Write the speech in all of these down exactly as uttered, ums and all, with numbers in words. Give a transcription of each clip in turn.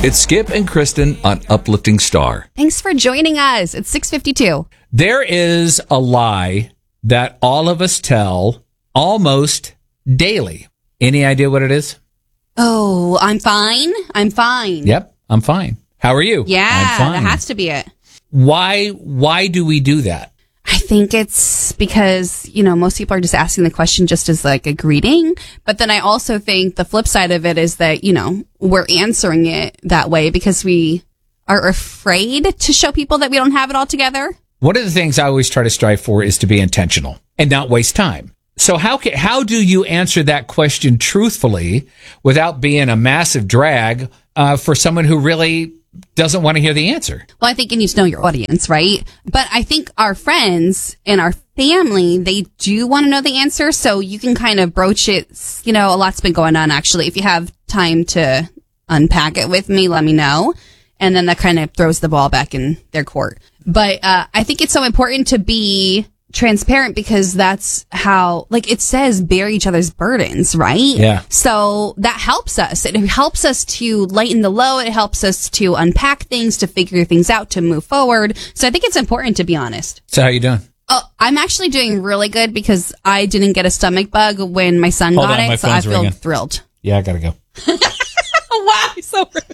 It's Skip and Kristen on Uplifting Star. Thanks for joining us. It's six fifty-two. There is a lie that all of us tell almost daily. Any idea what it is? Oh, I'm fine. I'm fine. Yep, I'm fine. How are you? Yeah, I'm fine. that has to be it. Why, why do we do that? I think it's because, you know, most people are just asking the question just as like a greeting. But then I also think the flip side of it is that, you know, we're answering it that way because we are afraid to show people that we don't have it all together. One of the things I always try to strive for is to be intentional and not waste time. So how can, how do you answer that question truthfully without being a massive drag uh, for someone who really doesn't want to hear the answer? Well, I think you need to know your audience, right? But I think our friends and our family, they do want to know the answer. So you can kind of broach it. You know, a lot's been going on, actually. If you have time to unpack it with me, let me know. And then that kind of throws the ball back in their court. But uh, I think it's so important to be transparent because that's how, like it says, bear each other's burdens, right? Yeah. So that helps us. It helps us to lighten the load. It helps us to unpack things, to figure things out, to move forward. So I think it's important to be honest. So how you doing? Oh, I'm actually doing really good because I didn't get a stomach bug when my son Hold got on, my it. So I phone's feel ringing. thrilled. Yeah, I gotta go. Wow, so rude.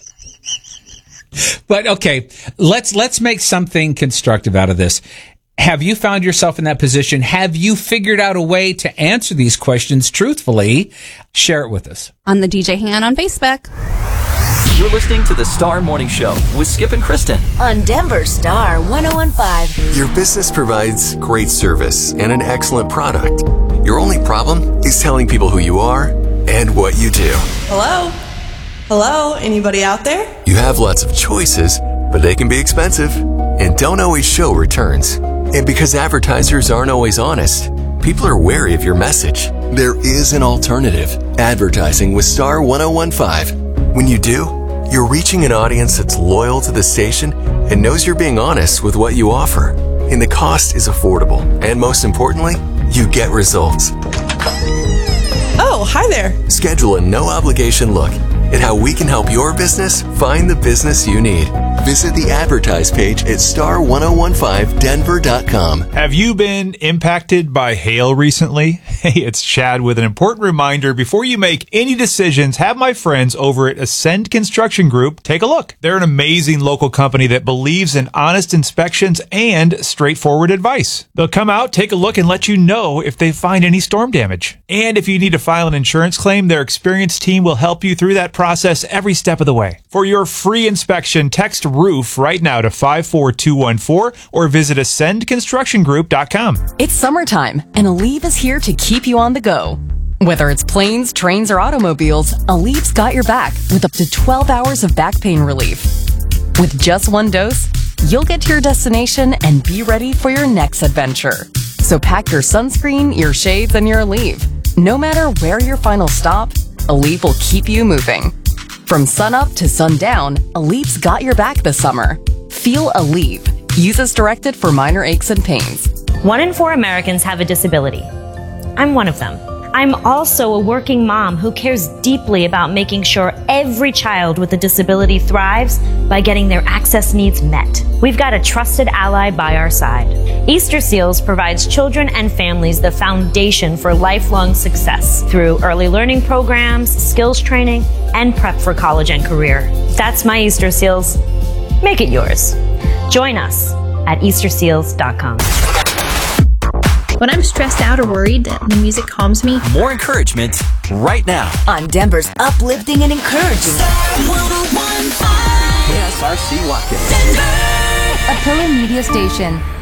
But okay, let's let's make something constructive out of this. Have you found yourself in that position? Have you figured out a way to answer these questions truthfully? Share it with us. On the D J Hand on Facebook. You're listening to the Star Morning Show with Skip and Kristen on Denver Star one oh one point five. Your business provides great service and an excellent product. Your only problem is telling people who you are and what you do. Hello? Hello? Anybody out there? You have lots of choices, but they can be expensive and don't always show returns. And because advertisers aren't always honest, people are wary of your message. There is an alternative. Advertising with Star one oh one point five. When you do, you're reaching an audience that's loyal to the station and knows you're being honest with what you offer. And the cost is affordable. And most importantly, you get results. Oh, hi there. Schedule a no-obligation look at how we can help your business find the business you need. Visit the advertise page at star one oh one point five denver dot com. Have you been impacted by hail recently? Hey, it's Chad with an important reminder. Before you make any decisions, have my friends over at Ascend Construction Group take a look. They're an amazing local company that believes in honest inspections and straightforward advice. They'll come out, take a look, and let you know if they find any storm damage. And if you need to file an insurance claim, their experienced team will help you through that process every step of the way. For your free inspection, text ROOF right now to five four two one four or visit ascend construction group dot com. It's summertime, and Aleve is here to keep you on the go. Whether it's planes, trains, or automobiles, Aleve's got your back with up to twelve hours of back pain relief. With just one dose, you'll get to your destination and be ready for your next adventure. So pack your sunscreen, your shades, and your Aleve. No matter where your final stop, Aleve will keep you moving. From sunup to sundown, Aleve's got your back this summer. Feel Aleve. Use as directed for minor aches and pains. One in four Americans have a disability. I'm one of them. I'm also a working mom who cares deeply about making sure every child with a disability thrives by getting their access needs met. We've got a trusted ally by our side. Easter Seals provides children and families the foundation for lifelong success through early learning programs, skills training, and prep for college and career. That's my Easter Seals. Make it yours. Join us at easter seals dot com. When I'm stressed out or worried, the music calms me. More encouragement right now on Denver's uplifting and encouraging K S R C Watkins. A Pillar Media Station.